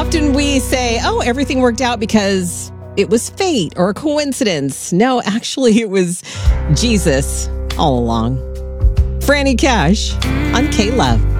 Often we say, oh, everything worked out because it was fate or a coincidence. No, actually, it was Jesus all along. Franny Cash on K-Love.